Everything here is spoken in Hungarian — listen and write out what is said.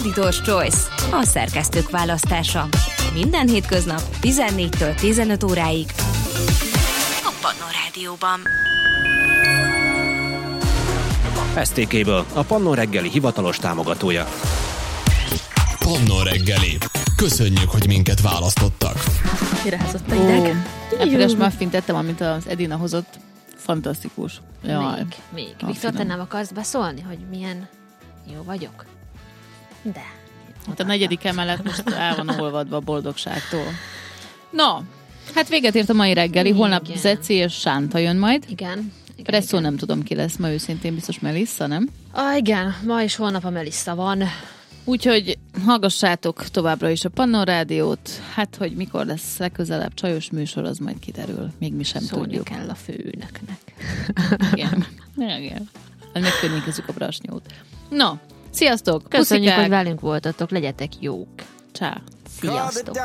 Editor's Choice, a szerkesztők választása. Minden hétköznap 14-től 15 óráig a Pannon Rádióban. STK-ből a Pannon reggeli hivatalos támogatója. Pannon reggeli. Köszönjük, hogy minket választottak. Kirázott a ideg. Eperes muffin tettem, amit az Edina hozott. Fantasztikus. Jaj. Még. Viktor, te nem akarsz beszólni, hogy milyen jó vagyok? De. Hát a 4. emelet most el van olvadva a boldogságtól. No, hát véget ért a mai reggeli. Holnap Zeci és Sánta jön majd. Igen. Presszó nem tudom ki lesz, ma őszintén biztos Melissa, nem? Igen, ma és holnap a Melissa van. Úgyhogy hallgassátok továbbra is a Pannon Rádiót. Hát, hogy mikor lesz legközelebb csajos műsor, az majd kiderül. Még mi sem Szólni tudjuk. kell a főnöknek. Igen. Igen. Megkörnyékezzük a brasnyót. No, sziasztok! Köszönjük, puszikák. hogy velünk voltatok. Legyetek jók. Csá! Sziasztok!